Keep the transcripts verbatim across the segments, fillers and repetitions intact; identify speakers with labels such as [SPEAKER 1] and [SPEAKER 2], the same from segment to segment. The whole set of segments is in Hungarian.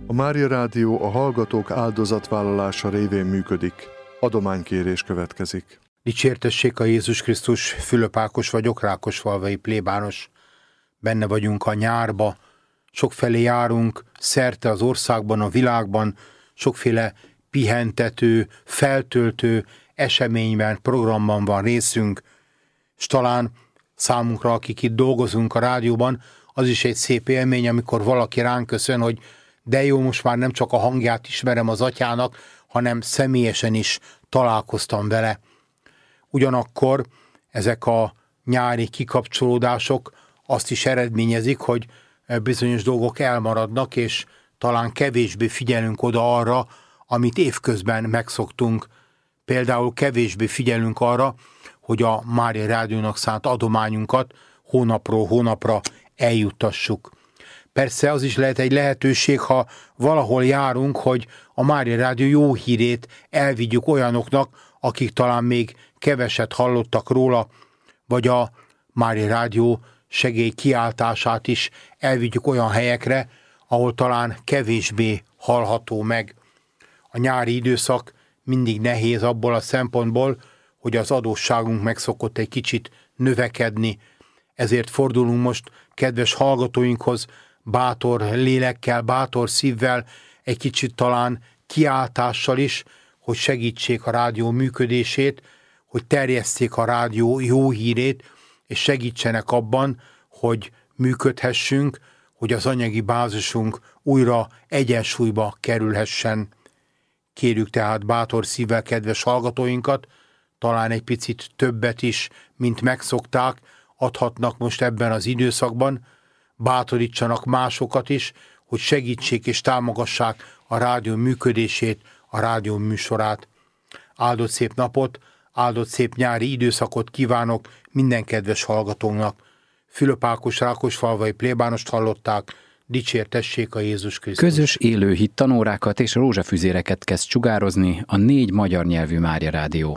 [SPEAKER 1] A Mária Rádió a hallgatók áldozatvállalása révén működik. Adománykérés következik.
[SPEAKER 2] Dicsértessék a Jézus Krisztus, Fülöp Ákos vagyok, Rákosfalvai plébános. Benne vagyunk a nyárba, sokfelé járunk, szerte az országban, a világban, sokféle pihentető, feltöltő eseményben, programban van részünk, és talán számunkra, akik itt dolgozunk a rádióban, az is egy szép élmény, amikor valaki ránk köszön, hogy de jó, most már nem csak a hangját ismerem az atyának, hanem személyesen is találkoztam vele. Ugyanakkor ezek a nyári kikapcsolódások azt is eredményezik, hogy bizonyos dolgok elmaradnak, és talán kevésbé figyelünk oda arra, amit évközben megszoktunk. Például kevésbé figyelünk arra, hogy a Mária Rádiónak szánt adományunkat hónapról hónapra eljuttassuk. Persze az is lehet egy lehetőség, ha valahol járunk, hogy a Mária Rádió jó hírét elvigyük olyanoknak, akik talán még keveset hallottak róla, vagy a Mária Rádió segély kiáltását is elvigyük olyan helyekre, ahol talán kevésbé hallható meg. A nyári időszak mindig nehéz abból a szempontból, hogy az adósságunk meg szokott egy kicsit növekedni. Ezért fordulunk most kedves hallgatóinkhoz bátor lélekkel, bátor szívvel, egy kicsit talán kiáltással is, hogy segítsék a rádió működését, hogy terjesszék a rádió jó hírét, és segítsenek abban, hogy működhessünk, hogy az anyagi bázisunk újra egyensúlyba kerülhessen. Kérjük tehát bátor szívvel kedves hallgatóinkat, talán egy picit többet is, mint megszokták, adhatnak most ebben az időszakban, bátorítsanak másokat is, hogy segítsék és támogassák a rádió működését, a rádió műsorát. Áldott szép napot, áldott szép nyári időszakot kívánok minden kedves hallgatónak. Fülöp Ákos, Rákosfalvai plébánost hallották, dicsértessék a Jézus Krisztus.
[SPEAKER 3] Közös élő hittanórákat és rózsafüzéreket kezd sugározni a négy magyar nyelvű Mária Rádió.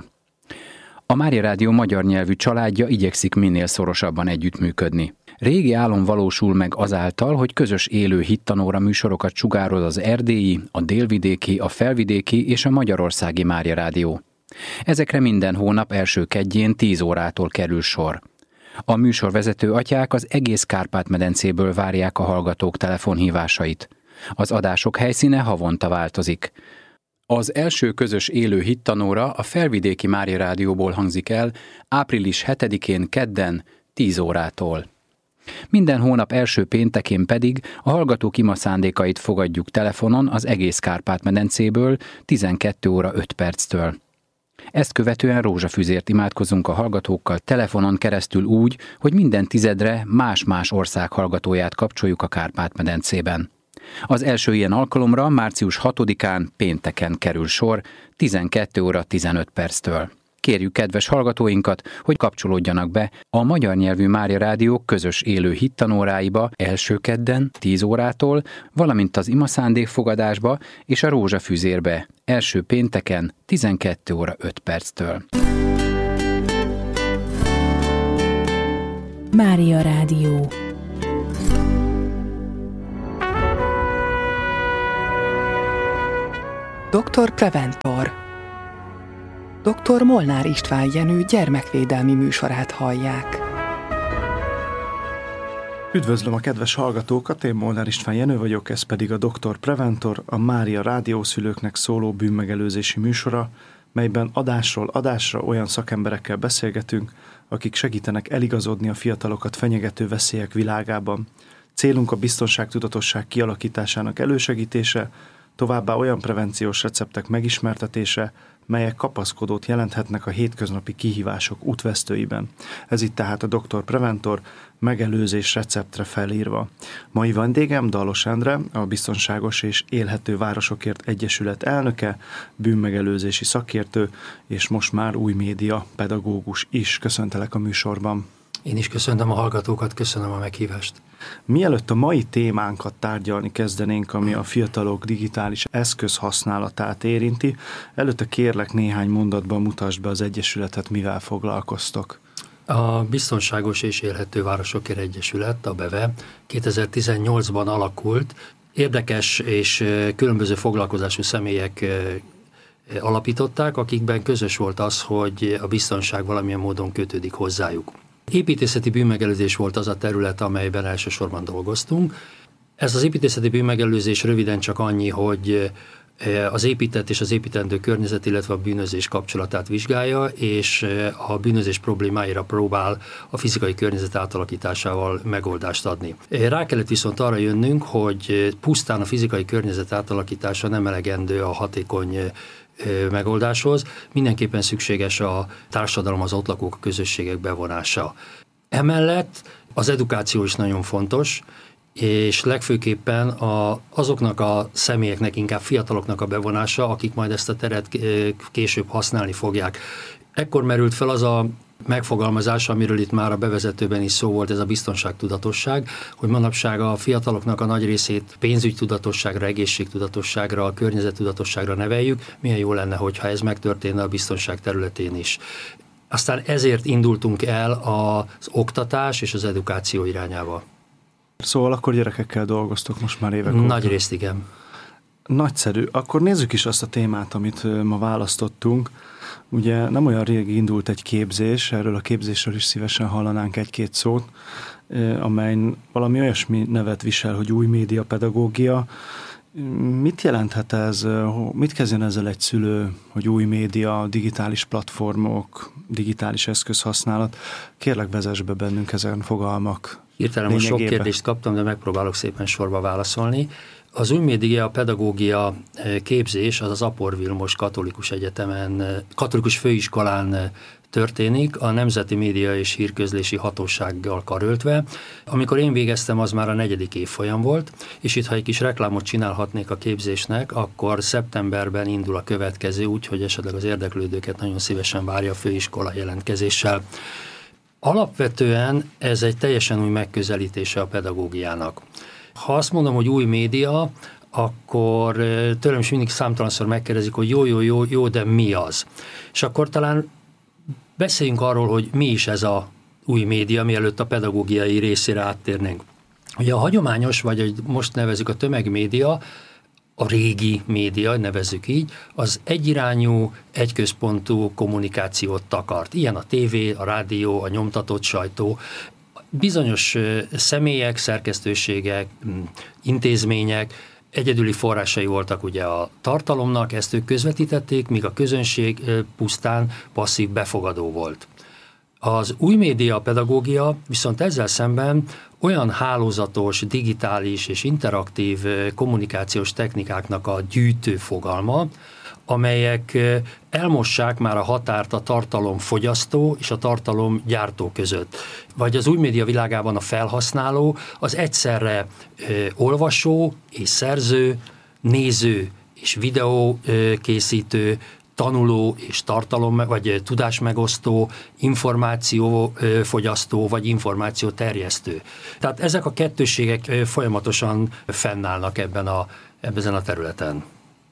[SPEAKER 3] A Mária Rádió magyar nyelvű családja igyekszik minél szorosabban együttműködni. Régi álom valósul meg azáltal, hogy közös élő hittanóra műsorokat sugároz az erdélyi, a délvidéki, a felvidéki és a magyarországi Mária Rádió. Ezekre minden hónap első kedjén tíz órától kerül sor. A műsorvezető atyák az egész Kárpát-medencéből várják a hallgatók telefonhívásait. Az adások helyszíne havonta változik. Az első közös élő hittanóra a felvidéki Mária Rádióból hangzik el április hetedikén kedden tíz órától. Minden hónap első péntekén pedig a hallgatók ima szándékait fogadjuk telefonon az egész Kárpát-medencéből tizenkét óra öt perctől. Ezt követően rózsafüzért imádkozunk a hallgatókkal telefonon keresztül úgy, hogy minden tizedre más-más ország hallgatóját kapcsoljuk a Kárpát-medencében. Az első ilyen alkalomra március hatodikán pénteken kerül sor tizenkét óra tizenöt perctől. Kérjük kedves hallgatóinkat, hogy kapcsolódjanak be a magyar nyelvű Mária Rádió közös élő hittanóráiba első kedden tíz órától, valamint az imaszándékfogadásba és a rózsafüzérbe első pénteken tizenkét óra öt perctől.
[SPEAKER 4] Mária Rádió.
[SPEAKER 5] doktor Preventor. doktor Molnár István Jenő gyermekvédelmi műsorát hallják.
[SPEAKER 6] Üdvözlöm a kedves hallgatókat, én Molnár István Jenő vagyok, ez pedig a doktor Preventor, a Mária Rádió szülőknek szóló bűnmegelőzési műsora, melyben adásról adásra olyan szakemberekkel beszélgetünk, akik segítenek eligazodni a fiatalokat fenyegető veszélyek világában. Célunk a biztonságtudatosság kialakításának elősegítése, továbbá olyan prevenciós receptek megismertetése, melyek kapaszkodót jelenthetnek a hétköznapi kihívások útvesztőiben. Ez itt tehát a doktor Preventor, megelőzés receptre felírva. Mai vendégem Dallos Endre, a Biztonságos és Élhető Városokért Egyesület elnöke, bűnmegelőzési szakértő, és most már új média pedagógus is. Köszöntelek a műsorban.
[SPEAKER 7] Én is köszöntöm a hallgatókat, köszönöm a meghívást.
[SPEAKER 6] Mielőtt a mai témánkat tárgyalni kezdenénk, ami a fiatalok digitális eszköz használatát érinti, előtte kérlek néhány mondatban mutasd be az Egyesületet, mivel foglalkoztok.
[SPEAKER 7] A Biztonságos és Élhető Városokért Egyesület, a BEVE kétezer-tizennyolcban alakult, érdekes és különböző foglalkozású személyek alapították, akikben közös volt az, hogy a biztonság valamilyen módon kötődik hozzájuk. Építészeti bűnmegelőzés volt az a terület, amelyben elsősorban dolgoztunk. Ez az építészeti bűnmegelőzés röviden csak annyi, hogy az épített és az építendő környezet, illetve a bűnözés kapcsolatát vizsgálja, és a bűnözés problémáira próbál a fizikai környezet átalakításával megoldást adni. Rá kellett viszont arra jönnünk, hogy pusztán a fizikai környezet átalakítása nem elegendő a hatékony megoldáshoz, mindenképpen szükséges a társadalom, az ott lakók, a közösségek bevonása. Emellett az edukáció is nagyon fontos, és legfőképpen a, azoknak a személyeknek, inkább fiataloknak a bevonása, akik majd ezt a teret később használni fogják. Ekkor merült fel az a megfogalmazás, amiről itt már a bevezetőben is szó volt, ez a biztonságtudatosság, hogy manapság a fiataloknak a nagy részét pénzügytudatosságra, egészségtudatosságra, a környezettudatosságra neveljük. Milyen jó lenne, hogyha ez megtörténne a biztonság területén is. Aztán ezért indultunk el az oktatás és az edukáció irányába.
[SPEAKER 6] Szóval akkor gyerekekkel dolgoztok most már évek óta.
[SPEAKER 7] Nagy részt igen.
[SPEAKER 6] Nagyszerű. Akkor nézzük is azt a témát, amit ma választottunk. Ugye nem olyan régi indult egy képzés, erről a képzésről is szívesen hallanánk egy-két szót, amely valami olyasmi nevet visel, hogy új média pedagógia. Mit jelenthet ez? Mit kezdjen ezzel egy szülő, hogy új média, digitális platformok, digitális eszközhasználat? Kérlek, vezess be bennünk ezen fogalmak
[SPEAKER 7] Hirtelen most sok kérdést kaptam, de megpróbálok szépen sorba válaszolni. Az új média pedagógia képzés az az Apor Vilmos Katolikus Egyetemen, Katolikus Főiskolán történik, a Nemzeti Média és Hírközlési Hatósággal karöltve. Amikor én végeztem, az már a negyedik évfolyam volt, és itt, ha egy kis reklámot csinálhatnék a képzésnek, akkor szeptemberben indul a következő, úgyhogy esetleg az érdeklődőket nagyon szívesen várja a főiskola jelentkezéssel. Alapvetően ez egy teljesen új megközelítése a pedagógiának. Ha azt mondom, hogy új média, akkor tőlem is mindig számtalanszor megkérdezik, hogy jó, jó, jó, jó, de mi az? És akkor talán beszéljünk arról, hogy mi is ez a új média, mielőtt a pedagógiai részére áttérnénk. Ugye a hagyományos, vagy hogy most nevezzük a tömegmédia, a régi média, nevezzük így, az egyirányú, egyközpontú kommunikációt takart. Ilyen a tévé, a rádió, a nyomtatott sajtó. Bizonyos személyek, szerkesztőségek, intézmények egyedüli forrásai voltak ugye a tartalomnak, ezt ők közvetítették, míg a közönség pusztán passzív befogadó volt. Az új média pedagógia viszont ezzel szemben olyan hálózatos, digitális és interaktív kommunikációs technikáknak a gyűjtő fogalma, amelyek elmossák már a határt a tartalomfogyasztó és a tartalomgyártó között. Vagy az új média világában a felhasználó az egyszerre olvasó és szerző, néző és videókészítő, tanuló és tartalom, vagy tudásmegosztó, információfogyasztó, vagy információterjesztő. Tehát ezek a kettősségek folyamatosan fennállnak ebben a, ebben a területen.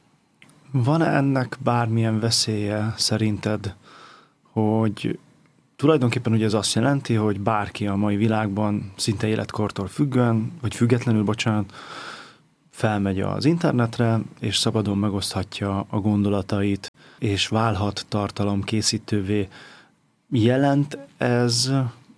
[SPEAKER 6] Van-e ennek bármilyen veszélye szerinted, hogy tulajdonképpen ugye ez azt jelenti, hogy bárki a mai világban szinte életkortól függően, vagy függetlenül, bocsánat, felmegy az internetre, és szabadon megoszthatja a gondolatait, és válhat tartalomkészítővé. Jelent ez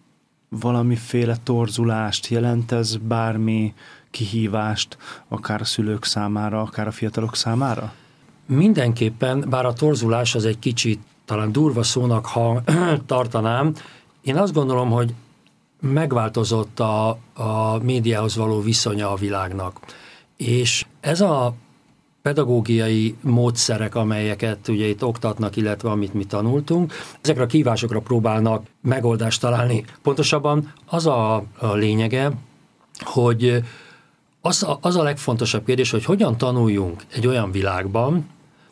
[SPEAKER 6] valamiféle torzulást, jelent ez bármi kihívást, akár a szülők számára, akár a fiatalok számára?
[SPEAKER 7] Mindenképpen, bár a torzulás az egy kicsit talán durva szónak, ha tartanám, én azt gondolom, hogy megváltozott a, a médiához való viszonya a világnak. És ez a pedagógiai módszerek, amelyeket ugye itt oktatnak, illetve amit mi tanultunk, ezekre a kihívásokra próbálnak megoldást találni. Pontosabban az a, a lényege, hogy az a, az a legfontosabb kérdés, hogy hogyan tanuljunk egy olyan világban,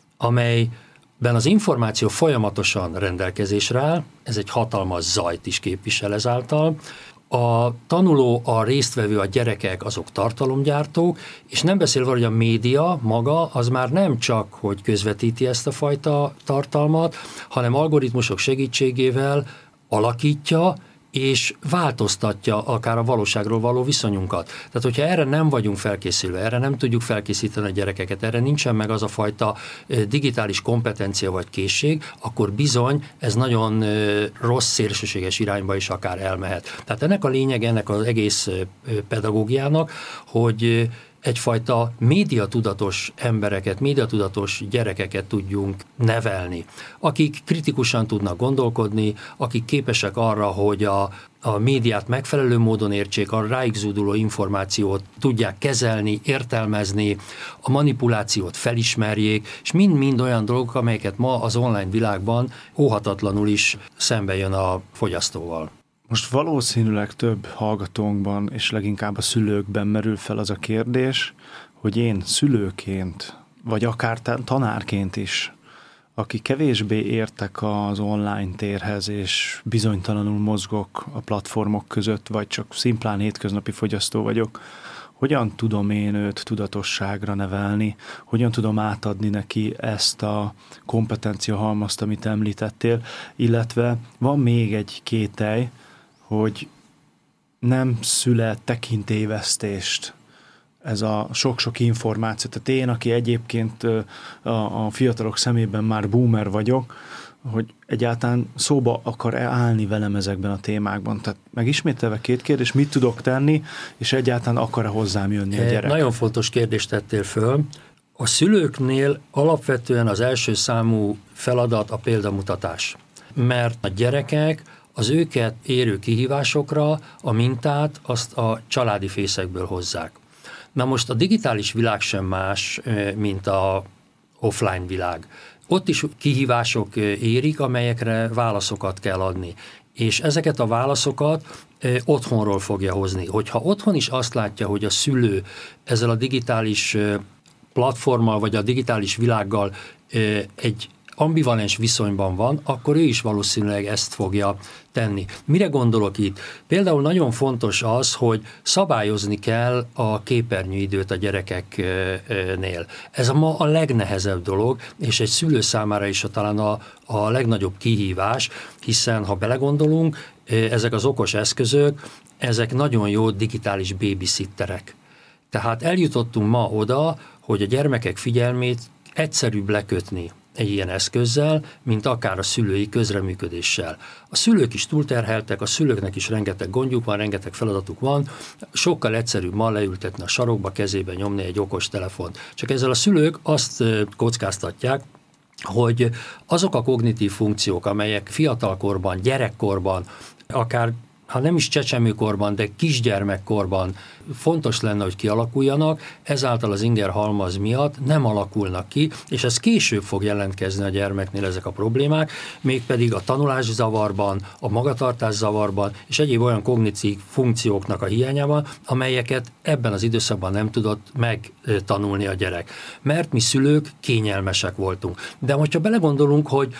[SPEAKER 7] amelyben az információ folyamatosan rendelkezésre áll, ez egy hatalmas zajt is képvisel ezáltal. A tanuló, a résztvevő, a gyerekek, azok tartalomgyártók, és nem beszélve, hogy a média maga, az már nem csak, hogy közvetíti ezt a fajta tartalmat, hanem algoritmusok segítségével alakítja, és változtatja akár a valóságról való viszonyunkat. Tehát, hogyha erre nem vagyunk felkészülve, erre nem tudjuk felkészíteni a gyerekeket, erre nincsen meg az a fajta digitális kompetencia vagy készség, akkor bizony ez nagyon rossz, szélsőséges irányba is akár elmehet. Tehát ennek a lényeg, ennek az egész pedagógiának, hogy egyfajta médiatudatos embereket, médiatudatos gyerekeket tudjunk nevelni, akik kritikusan tudnak gondolkodni, akik képesek arra, hogy a, a médiát megfelelő módon értsék, a rájuk zúduló információt tudják kezelni, értelmezni, a manipulációt felismerjék, és mind-mind olyan dolgok, amelyeket ma az online világban óhatatlanul is szembe jön a fogyasztóval.
[SPEAKER 6] Most valószínűleg több hallgatónkban, és leginkább a szülőkben merül fel az a kérdés, hogy én szülőként, vagy akár tanárként is, aki kevésbé értek az online térhez, és bizonytalanul mozgok a platformok között, vagy csak szimplán hétköznapi fogyasztó vagyok, hogyan tudom én őt tudatosságra nevelni, hogyan tudom átadni neki ezt a kompetencia halmazt, amit említettél, illetve van még egy kételj, hogy nem szület tekintélyvesztést ez a sok-sok információ. Tehát én, aki egyébként a, a fiatalok szemében már boomer vagyok, hogy egyáltalán szóba akar-e állni velem ezekben a témákban. Tehát megismételve két kérdés, mit tudok tenni, és egyáltalán akar-e hozzám jönni a gyerek?
[SPEAKER 7] Nagyon fontos kérdést tettél föl. A szülőknél alapvetően az első számú feladat a példamutatás. Mert a gyerekek az őket érő kihívásokra a mintát azt a családi fészekből hozzák. Na most a digitális világ sem más, mint a offline világ. Ott is kihívások érik, amelyekre válaszokat kell adni. És ezeket a válaszokat otthonról fogja hozni. Hogyha otthon is azt látja, hogy a szülő ezzel a digitális platformmal, vagy a digitális világgal egy ambivalens viszonyban van, akkor ő is valószínűleg ezt fogja tenni. Mire gondolok itt? Például nagyon fontos az, hogy szabályozni kell a képernyőidőt a gyerekeknél. Ez a ma a legnehezebb dolog, és egy szülő számára is a, talán a, a legnagyobb kihívás, hiszen ha belegondolunk, ezek az okos eszközök, ezek nagyon jó digitális babysitterek. Tehát eljutottunk ma oda, hogy a gyermekek figyelmét egyszerűbb lekötni egy ilyen eszközzel, mint akár a szülői közreműködéssel. A szülők is túlterheltek, a szülőknek is rengeteg gondjuk van, rengeteg feladatuk van, sokkal egyszerűbb ma leültetni a sarokba, kezébe nyomni egy okos telefont. Csak ezzel a szülők azt kockáztatják, hogy azok a kognitív funkciók, amelyek fiatalkorban, gyerekkorban, akár ha nem is csecsemőkorban, de kisgyermekkorban fontos lenne, hogy kialakuljanak, ezáltal az inger halmaz miatt nem alakulnak ki, és ez később fog jelentkezni a gyermeknél ezek a problémák, mégpedig a tanulászavarban, a magatartászavarban, és egyéb olyan kognitív funkcióknak a hiányában, amelyeket ebben az időszakban nem tudott megtanulni a gyerek. Mert mi szülők kényelmesek voltunk. De hogyha belegondolunk, hogy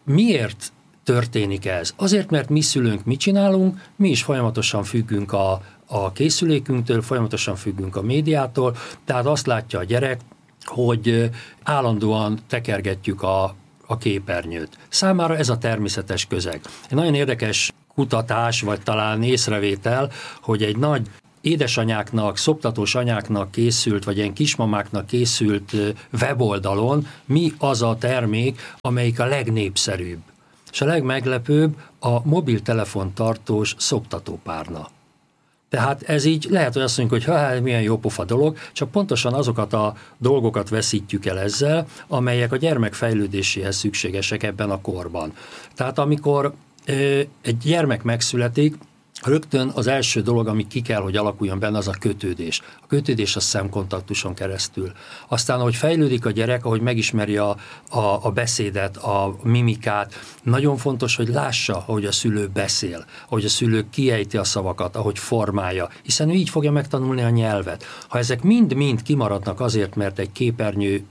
[SPEAKER 7] miért történik ez? Azért, mert mi szülőnk mit csinálunk, mi is folyamatosan függünk a, a készülékünktől, folyamatosan függünk a médiától, tehát azt látja a gyerek, hogy állandóan tekergetjük a, a képernyőt. Számára ez a természetes közeg. Egy nagyon érdekes kutatás, vagy talán észrevétel, hogy egy nagy édesanyáknak, szoptatós anyáknak készült, vagy ilyen kismamáknak készült weboldalon mi az a termék, amelyik a legnépszerűbb. És a legmeglepőbb a mobiltelefon tartós szoptatópárna. Tehát ez így lehet, hogy azt mondjuk, hogy ha, milyen jó pofa dolog, csak pontosan azokat a dolgokat veszítjük el ezzel, amelyek a gyermek fejlődéséhez szükségesek ebben a korban. Tehát amikor ö, egy gyermek megszületik, rögtön az első dolog, ami ki kell, hogy alakuljon benne, az a kötődés. A kötődés a szemkontaktuson keresztül. Aztán, ahogy fejlődik a gyerek, ahogy megismeri a, a, a beszédet, a mimikát, nagyon fontos, hogy lássa, ahogy a szülő beszél, ahogy a szülő kiejti a szavakat, ahogy formálja, hiszen ő így fogja megtanulni a nyelvet. Ha ezek mind-mind kimaradnak azért, mert egy képernyő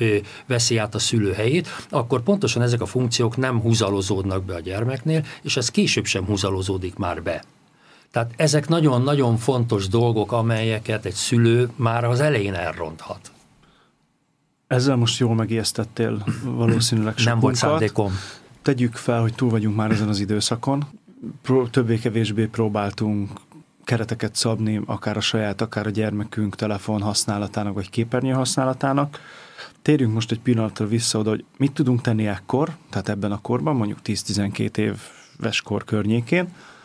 [SPEAKER 7] veszi át a szülő helyét, akkor pontosan ezek a funkciók nem húzalozódnak be a gyermeknél, és ez később sem húzalozódik már be. Tehát ezek nagyon-nagyon fontos dolgok, amelyeket egy szülő már az elején elronthat.
[SPEAKER 6] Ezzel most jól megijesztettél valószínűleg sokunkat.
[SPEAKER 7] Nem volt szándékom.
[SPEAKER 6] Tegyük fel, hogy túl vagyunk már ezen az időszakon. többé-kevésbé próbáltunk kereteket szabni, akár a saját, akár a gyermekünk telefon használatának, vagy képernyő használatának. Térjünk most egy pillanatra vissza oda, hogy mit tudunk tenni ekkor, tehát ebben a korban, mondjuk tíz-tizenkét éves kor környékén.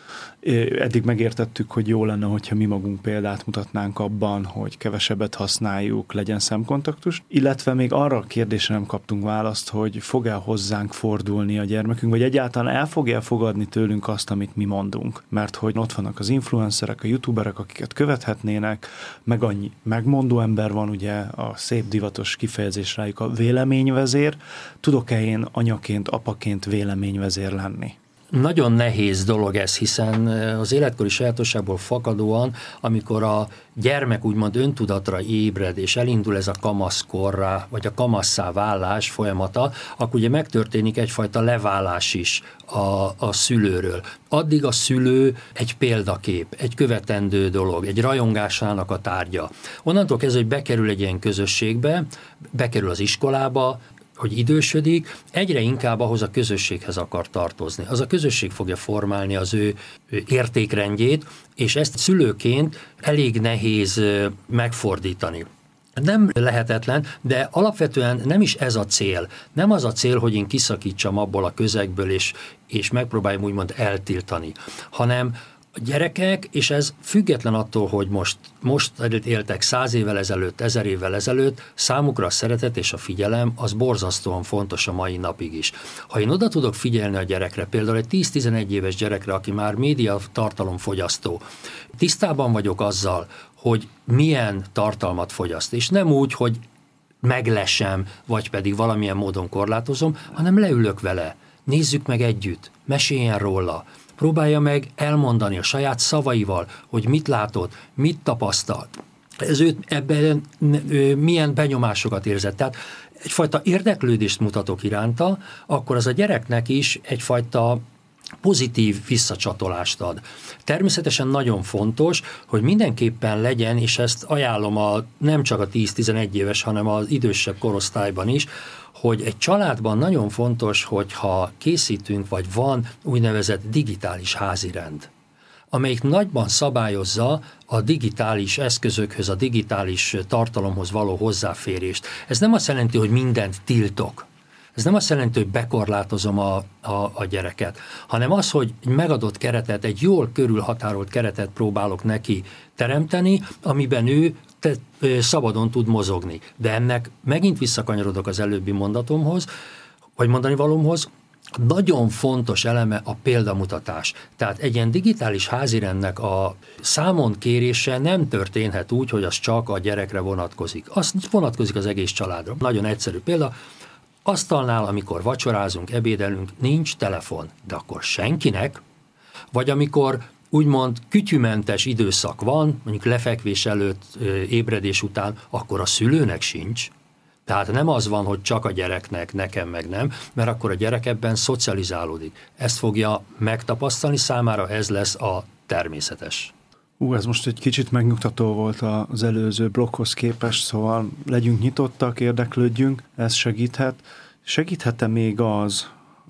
[SPEAKER 6] Eddig megértettük, hogy jó lenne, hogyha mi magunk példát mutatnánk abban, hogy kevesebbet használjuk, legyen szemkontaktus, illetve még arra a kérdésre nem kaptunk választ, hogy fog-e hozzánk fordulni a gyermekünk, vagy egyáltalán el fogja fogadni tőlünk azt, amit mi mondunk. Mert hogy ott vannak az influencerek, a youtuberek, akiket követhetnének, meg annyi megmondó ember van, ugye a szép divatos kifejezés rájuk a véleményvezér. Tudok-e én anyaként, apaként véleményvezér lenni?
[SPEAKER 7] Nagyon nehéz dolog ez, hiszen az életkori sajátosságból fakadóan, amikor a gyermek úgymond öntudatra ébred, és elindul ez a kamaszkorra, vagy a kamasszá válás folyamata, akkor ugye megtörténik egyfajta leválás is a, a szülőről. Addig a szülő egy példakép, egy követendő dolog, egy rajongásának a tárgya. Onnantól kezdve, hogy bekerül egy ilyen közösségbe, bekerül az iskolába, hogy idősödik, egyre inkább ahhoz a közösséghez akar tartozni. Az a közösség fogja formálni az ő, ő értékrendjét, és ezt szülőként elég nehéz megfordítani. Nem lehetetlen, de alapvetően nem is ez a cél. Nem az a cél, hogy én kiszakítsam abból a közegből, és, és megpróbáljam úgymond eltiltani, hanem a gyerekek, és ez független attól, hogy most, most éltek száz évvel ezelőtt, ezer évvel ezelőtt, számukra a szeretet és a figyelem az borzasztóan fontos a mai napig is. Ha én oda tudok figyelni a gyerekre, például egy tíz-tizenegy éves gyerekre, aki már média tartalomfogyasztó, tisztában vagyok azzal, hogy milyen tartalmat fogyaszt, és nem úgy, hogy meglesem, vagy pedig valamilyen módon korlátozom, hanem leülök vele, nézzük meg együtt, meséljen róla, próbálja meg elmondani a saját szavaival, hogy mit látott, mit tapasztalt. Ez őt ebben ő milyen benyomásokat érzett. Tehát egyfajta érdeklődést mutatok iránta, akkor az a gyereknek is egyfajta pozitív visszacsatolást ad. Természetesen nagyon fontos, hogy mindenképpen legyen, és ezt ajánlom a, nem csak a tíz-tizenegy éves, hanem az idősebb korosztályban is, hogy egy családban nagyon fontos, hogyha készítünk, vagy van úgynevezett digitális házirend, amelyik nagyban szabályozza a digitális eszközökhöz, a digitális tartalomhoz való hozzáférést. Ez nem azt jelenti, hogy mindent tiltok. Ez nem azt jelenti, hogy bekorlátozom a, a, a gyereket, hanem az, hogy egy megadott keretet, egy jól körülhatárolt keretet próbálok neki teremteni, amiben ő te, szabadon tud mozogni. De ennek megint visszakanyarodok az előbbi mondatomhoz, vagy mondani valómhoz, nagyon fontos eleme a példamutatás. Tehát egy ilyen digitális házirendnek a számon kérése nem történhet úgy, hogy az csak a gyerekre vonatkozik. Az vonatkozik az egész családra. Nagyon egyszerű példa. Asztalnál, amikor vacsorázunk, ebédelünk, nincs telefon, de akkor senkinek, vagy amikor úgymond kütyümentes időszak van, mondjuk lefekvés előtt, ébredés után, akkor a szülőnek sincs. Tehát nem az van, hogy csak a gyereknek, nekem meg nem, mert akkor a gyerek ebben szocializálódik. Ezt fogja megtapasztalni, számára ez lesz a természetes.
[SPEAKER 6] Ú, ez most egy kicsit megnyugtató volt az előző blokkhoz képest, szóval legyünk nyitottak, érdeklődjünk, ez segíthet. Segíthet-e még az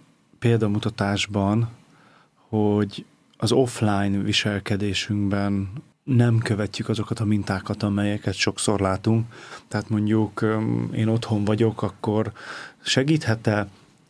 [SPEAKER 6] példamutatásban, hogy az offline viselkedésünkben nem követjük azokat a mintákat, amelyeket sokszor látunk. Tehát mondjuk én otthon vagyok, akkor segíthet-e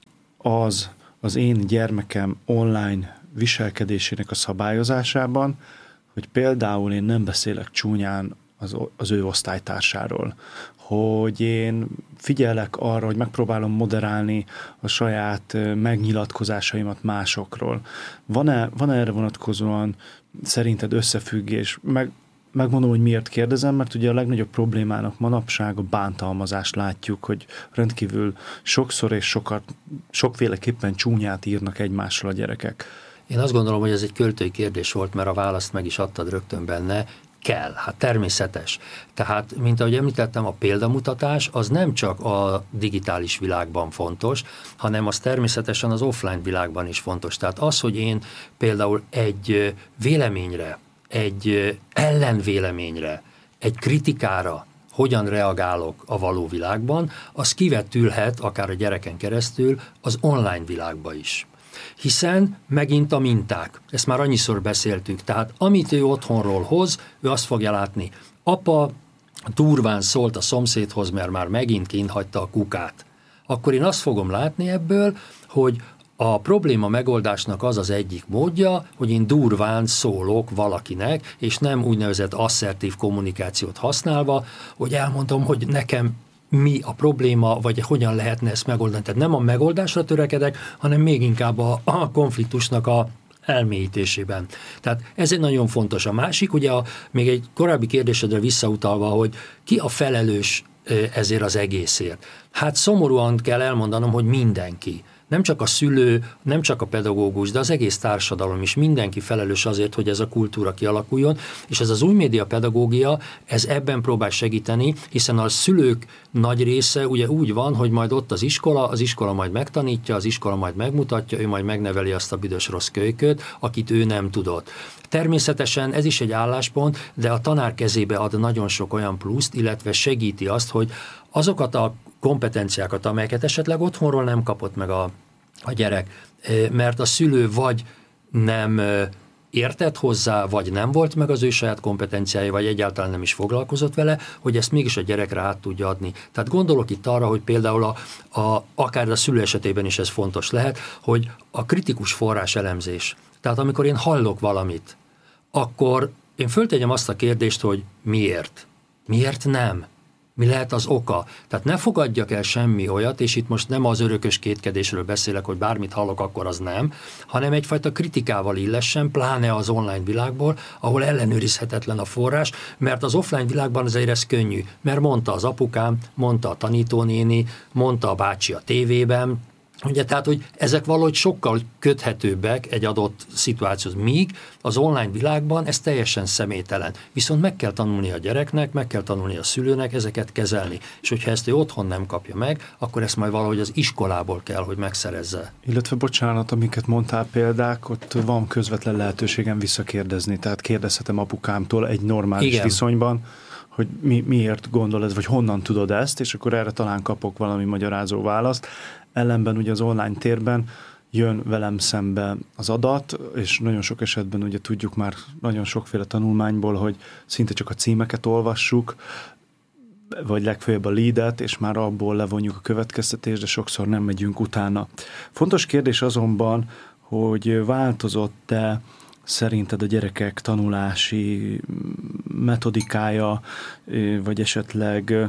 [SPEAKER 6] az az én gyermekem online viselkedésének a szabályozásában, hogy például én nem beszélek csúnyán az, az ő osztálytársáról, hogy én figyelek arra, hogy megpróbálom moderálni a saját megnyilatkozásaimat másokról. Van-e, van-e erre vonatkozóan szerinted összefüggés? Meg, megmondom, hogy miért kérdezem, mert ugye a legnagyobb problémának manapság a bántalmazást látjuk, hogy rendkívül sokszor és sokat, sokféleképpen csúnyát írnak egymásról a gyerekek.
[SPEAKER 7] Én azt gondolom, hogy ez egy költői kérdés volt, mert a választ meg is adtad rögtön benne. Kell, hát természetes. Tehát, mint ahogy említettem, a példamutatás az nem csak a digitális világban fontos, hanem az természetesen az offline világban is fontos. Tehát az, hogy én például egy véleményre, egy ellenvéleményre, egy kritikára hogyan reagálok a való világban, az kivetülhet akár a gyereken keresztül az online világba is. Hiszen megint a minták, ezt már annyiszor beszéltük, tehát amit ő otthonról hoz, ő azt fogja látni. Apa durván szólt a szomszédhoz, mert már megint kint hagyta a kukát. Akkor én azt fogom látni ebből, hogy a probléma megoldásnak az az egyik módja, hogy én durván szólok valakinek, és nem úgynevezett asszertív kommunikációt használva, hogy elmondom, hogy nekem mi a probléma, vagy hogyan lehetne ezt megoldani. Tehát nem a megoldásra törekedek, hanem még inkább a, a konfliktusnak a elmélyítésében. Tehát ez egy nagyon fontos. A másik, ugye a, még egy korábbi kérdésedre visszautalva, hogy ki a felelős ezért az egészért. Hát szomorúan kell elmondanom, hogy mindenki. Nem csak a szülő, nem csak a pedagógus, de az egész társadalom is, mindenki felelős azért, hogy ez a kultúra kialakuljon, és ez az új média pedagógia, ez ebben próbál segíteni, hiszen a szülők nagy része ugye úgy van, hogy majd ott az iskola, az iskola majd megtanítja, az iskola majd megmutatja, ő majd megneveli azt a büdös rossz kölyköt, akit ő nem tudott. Természetesen ez is egy álláspont, de a tanár kezébe ad nagyon sok olyan pluszt, illetve segíti azt, hogy azokat a kompetenciákat, amelyeket esetleg otthonról nem kapott meg a, a gyerek, mert a szülő vagy nem értett hozzá, vagy nem volt meg az ő saját kompetenciája, vagy egyáltalán nem is foglalkozott vele, hogy ezt mégis a gyerekre át tudja adni. Tehát gondolok itt arra, hogy például a, a, akár a szülő esetében is ez fontos lehet, hogy a kritikus forrás elemzés. Tehát amikor én hallok valamit, akkor én föltegyem azt a kérdést, hogy miért? Miért nem? Mi lehet az oka? Tehát ne fogadjak el semmi olyat, és itt most nem az örökös kétkedésről beszélek, hogy bármit hallok, akkor az nem, hanem egyfajta kritikával illessen, pláne az online világból, ahol ellenőrizhetetlen a forrás, mert az offline világban azért ez könnyű, mert mondta az apukám, mondta a tanítónéni, mondta a bácsi a tévében, ugye, tehát, hogy ezek valahogy sokkal köthetőbbek egy adott szituációhoz, míg az online világban ez teljesen személytelen. Viszont meg kell tanulni a gyereknek, meg kell tanulni a szülőnek ezeket kezelni. És hogyha ezt ő otthon nem kapja meg, akkor ezt majd valahogy az iskolából kell, hogy megszerezze.
[SPEAKER 6] Illetve bocsánat, amiket mondtál példák, ott van közvetlen lehetőségem visszakérdezni. Tehát kérdezhetem apukámtól egy normális Igen. viszonyban, hogy mi, miért gondol ez, vagy honnan tudod ezt, és akkor erre talán kapok valami magyarázó választ. Ellenben ugye az online térben jön velem szembe az adat, és nagyon sok esetben ugye tudjuk már nagyon sokféle tanulmányból, hogy szinte csak a címeket olvassuk, vagy legfeljebb a leadet, és már abból levonjuk a következtetést, de sokszor nem megyünk utána. Fontos kérdés azonban, hogy változott-e szerinted a gyerekek tanulási metodikája, vagy esetleg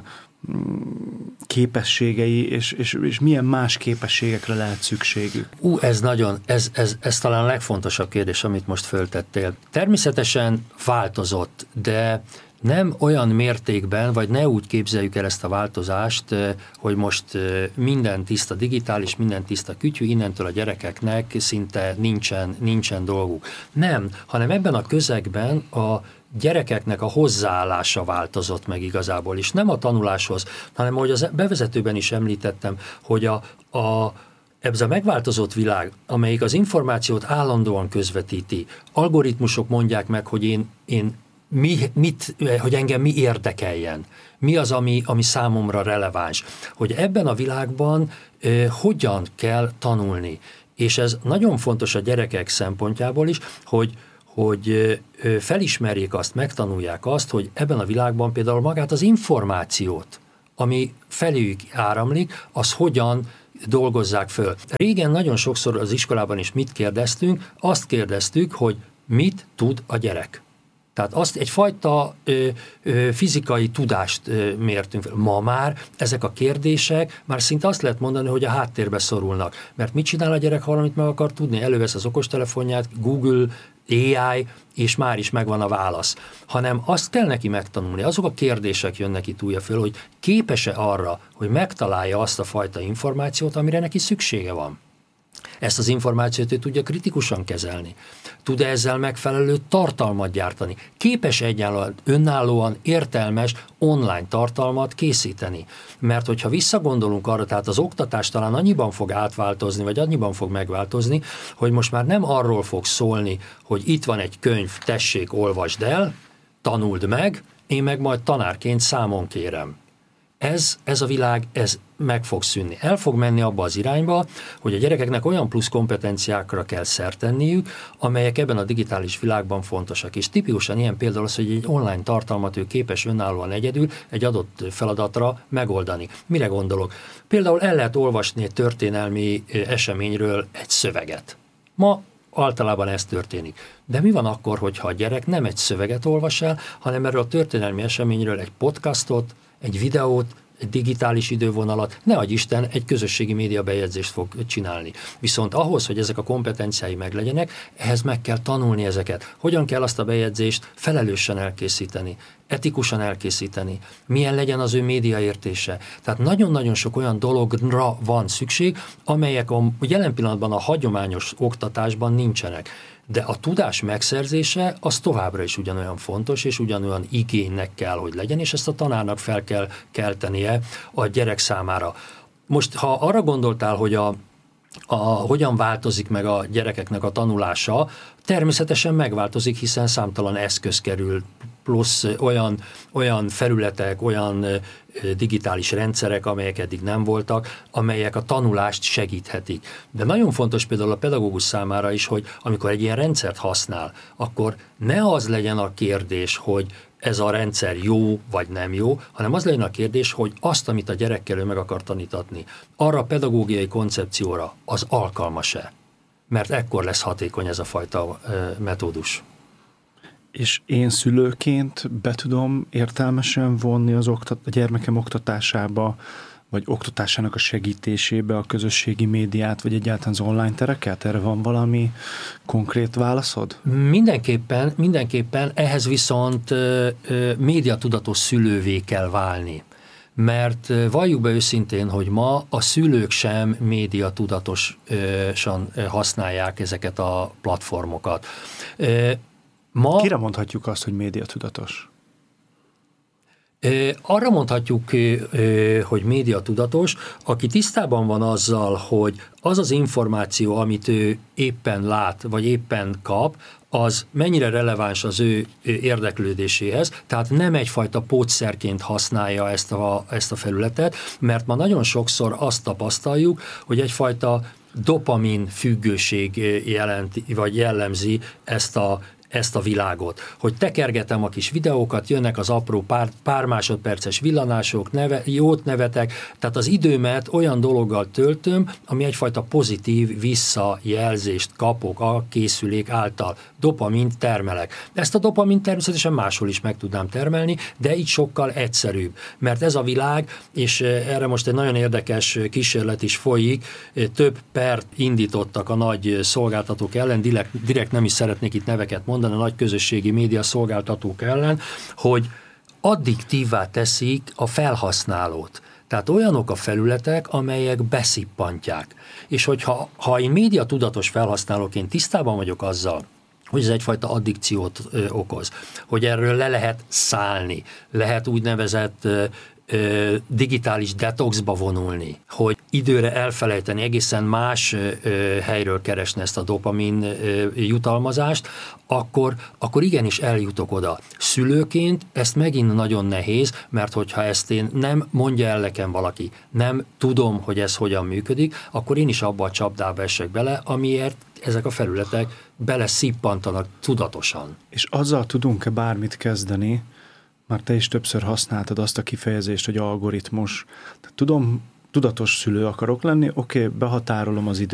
[SPEAKER 6] képességei, és, és, és milyen más képességekre lehet szükségük?
[SPEAKER 7] Ú, ez nagyon, ez, ez, ez talán a legfontosabb kérdés, amit most föltettél. Természetesen változott, de nem olyan mértékben, vagy ne úgy képzeljük el ezt a változást, hogy most minden tiszta digitális, minden tiszta kütyű, innentől a gyerekeknek szinte nincsen, nincsen dolguk. Nem, hanem ebben a közegben a gyerekeknek a hozzáállása változott meg igazából, és nem a tanuláshoz, hanem ahogy az bevezetőben is említettem, hogy a, a ez a megváltozott világ, amelyik az információt állandóan közvetíti, algoritmusok mondják meg, hogy én, én mi, mit, hogy engem mi érdekeljen, mi az, ami, ami számomra releváns, hogy ebben a világban eh, hogyan kell tanulni. És ez nagyon fontos a gyerekek szempontjából is, hogy hogy felismerjék azt, megtanulják azt, hogy ebben a világban például magát az információt, ami feléjük áramlik, az hogyan dolgozzák föl. Régen nagyon sokszor az iskolában is mit kérdeztünk, azt kérdeztük, hogy mit tud a gyerek. Tehát azt egyfajta ö, ö, fizikai tudást ö, mértünk fel. Ma már ezek a kérdések már szinte azt lehet mondani, hogy a háttérbe szorulnak. Mert mit csinál a gyerek, ha valamit meg akar tudni? Elővesz az okostelefonját, Google, á i, és már is megvan a válasz. Hanem azt kell neki megtanulni, azok a kérdések jönnek itt újra föl, hogy képes-e arra, hogy megtalálja azt a fajta információt, amire neki szüksége van. Ezt az információt ő tudja kritikusan kezelni. Tud-e ezzel megfelelő tartalmat gyártani? Képes egyáltalán önállóan értelmes online tartalmat készíteni? Mert hogyha visszagondolunk arra, tehát az oktatás talán annyiban fog átváltozni, vagy annyiban fog megváltozni, hogy most már nem arról fog szólni, hogy itt van egy könyv, tessék, olvasd el, tanuld meg, én meg majd tanárként számon kérem. Ez, ez a világ, ez meg fog szűnni. El fog menni abba az irányba, hogy a gyerekeknek olyan plusz kompetenciákra kell szert tenniük, amelyek ebben a digitális világban fontosak. És tipikusan ilyen például az, hogy egy online tartalmat ő képes önállóan egyedül egy adott feladatra megoldani. Mire gondolok? Például el lehet olvasni egy történelmi eseményről egy szöveget. Ma általában ez történik. De mi van akkor, hogyha a gyerek nem egy szöveget olvas el, hanem erről a történelmi eseményről egy podcastot, egy videót, egy digitális idővonalat, ne adj Isten, egy közösségi média bejegyzést fog csinálni. Viszont ahhoz, hogy ezek a kompetenciái meglegyenek, ehhez meg kell tanulni ezeket. Hogyan kell azt a bejegyzést felelősen elkészíteni, etikusan elkészíteni, milyen legyen az ő médiaértése. Tehát nagyon-nagyon sok olyan dologra van szükség, amelyek a jelen pillanatban a hagyományos oktatásban nincsenek. De a tudás megszerzése az továbbra is ugyanolyan fontos, és ugyanolyan igénynek kell, hogy legyen, és ezt a tanárnak fel kell keltenie a gyerek számára. Most, ha arra gondoltál, hogy a, a, hogyan változik meg a gyerekeknek a tanulása, természetesen megváltozik, hiszen számtalan eszköz kerül, plusz olyan, olyan felületek, olyan digitális rendszerek, amelyek eddig nem voltak, amelyek a tanulást segíthetik. De nagyon fontos például a pedagógus számára is, hogy amikor egy ilyen rendszert használ, akkor ne az legyen a kérdés, hogy ez a rendszer jó vagy nem jó, hanem az legyen a kérdés, hogy azt, amit a gyerekkel ő meg akar tanítatni, arra a pedagógiai koncepcióra az alkalmas-e? Mert ekkor lesz hatékony ez a fajta metódus.
[SPEAKER 6] És én szülőként be tudom értelmesen vonni az oktat- a gyermekem oktatásába, vagy oktatásának a segítésébe a közösségi médiát, vagy egyáltalán az online tereket? Erre van valami konkrét válaszod?
[SPEAKER 7] Mindenképpen, mindenképpen ehhez viszont ö, ö, médiatudatos szülővé kell válni. Mert valljuk be őszintén, hogy ma a szülők sem médiatudatosan használják ezeket a platformokat. Ma,
[SPEAKER 6] Kire mondhatjuk azt, hogy médiatudatos?
[SPEAKER 7] Arra mondhatjuk, hogy médiatudatos, aki tisztában van azzal, hogy az az információ, amit ő éppen lát, vagy éppen kap, az mennyire releváns az ő érdeklődéséhez, tehát nem egyfajta pótszerként használja ezt a, ezt a felületet, mert ma nagyon sokszor azt tapasztaljuk, hogy egyfajta dopamin függőség jelenti, vagy jellemzi ezt a ezt a világot, hogy tekergetem a kis videókat, jönnek az apró pár, pár másodperces villanások, neve, jót nevetek, tehát az időmet olyan dologgal töltöm, ami egyfajta pozitív visszajelzést kapok a készülék által. Dopamint termelek. Ezt a dopamint természetesen máshol is meg tudnám termelni, de így sokkal egyszerűbb, mert ez a világ, és erre most egy nagyon érdekes kísérlet is folyik, több pert indítottak a nagy szolgáltatók ellen, direkt, direkt nem is szeretnék itt neveket mondani, a nagy közösségi média szolgáltatók ellen, hogy addiktívvá teszik a felhasználót. Tehát olyanok a felületek, amelyek beszippantják. És hogyha ha én média tudatos felhasználóként tisztában vagyok azzal, hogy ez egyfajta addikciót ö, okoz, hogy erről le lehet szállni, lehet úgynevezett ö, ö, digitális detoxba vonulni, hogy időre elfelejteni, egészen más ö, helyről keresni ezt a dopamin ö, jutalmazást, akkor, akkor igenis eljutok oda. Szülőként ezt megint nagyon nehéz, mert hogyha ezt én nem mondja el nekem valaki, nem tudom, hogy ez hogyan működik, akkor én is abba a csapdába esek bele, amiért ezek a felületek bele szippantanak tudatosan.
[SPEAKER 6] És azzal tudunk-e bármit kezdeni, már te is többször használtad azt a kifejezést, hogy algoritmus. Tehát tudom, tudatos szülő akarok lenni, oké, okay, behatárolom az időt,